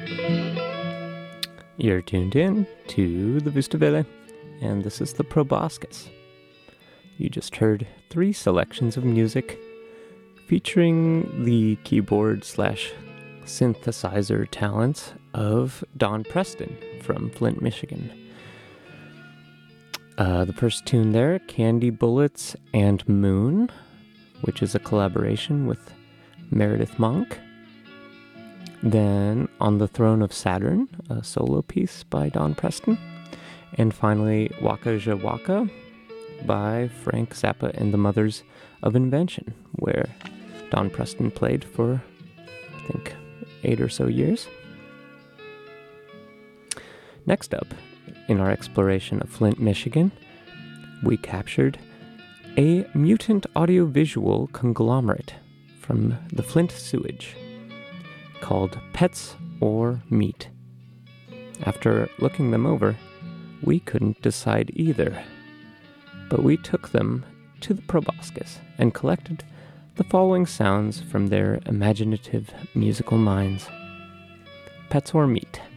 You're tuned in to the Vustavele, and this is the Proboscis. You just heard 3 selections of music featuring the keyboard/synthesizer talents of Don Preston from Flint, Michigan. The first tune there, Candy Bullets and Moon, which is a collaboration with Meredith Monk. Then On the Throne of Saturn, a solo piece by Don Preston. And finally, Waka Jawaka by Frank Zappa and the Mothers of Invention, where Don Preston played for, I think, 8 or so years. Next up, in our exploration of Flint, Michigan, we captured a mutant audiovisual conglomerate from the Flint sewage called Pets or Meat. After looking them over, we couldn't decide either, but we took them to the Proboscis and collected the following sounds from their imaginative musical minds. Pets or Meat.